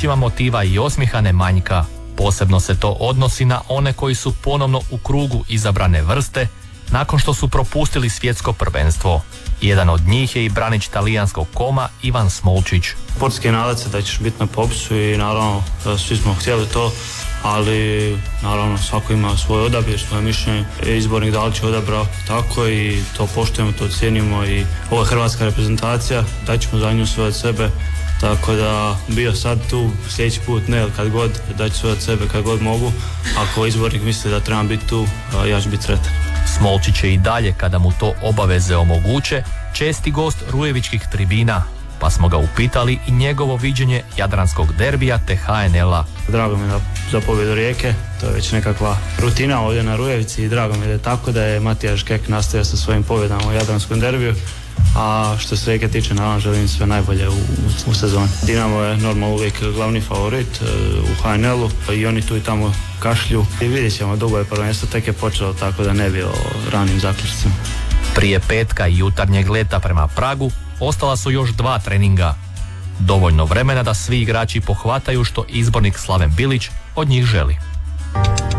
navijačima motiva i osmiha ne manjka. Posebno se to odnosi na one koji su ponovno u krugu izabrane vrste nakon što su propustili svjetsko prvenstvo. Jedan od njih je i branič talijanskog Koma Ivan Smolčić. Sportski nadac se da ćeš biti na popisu i naravno svi smo htjeli to, ali naravno svako ima svoj odabir, svoje mišljenje. Izbornik da li će odabrao tako i to poštujemo, to cijenimo i ova hrvatska reprezentacija, daćemo za nju sve od sebe. Tako da bio sad tu, sljedeći put ne, kad god, daću sve od sebe kad god mogu. Ako izbornik misli da trebam biti tu, ja ću biti sretan. Smolčić je i dalje, kada mu to obaveze omoguće, česti gost rujevičkih tribina, pa smo ga upitali i njegovo viđenje jadranskog derbija te HNL-a. Drago mi je za pobjedu Rijeke, to je već nekakva rutina ovdje na Rujevici i drago mi je tako da je Matija Škek nastavio sa svojim pobjedama u jadranskom derbiju. A što se Rijeke tiče, naravno želim sve najbolje u sezoni. Dinamo je normalno uvijek glavni favorit u HNL-u i oni tu i tamo kašlju. I vidjet ćemo, dugo je prvenstvo, tek je počelo, tako da ne bi o ranim zaključcima. Prije petka i jutarnjeg leta prema Pragu ostala su još 2 treninga. Dovoljno vremena da svi igrači pohvataju što izbornik Slaven Bilić od njih želi.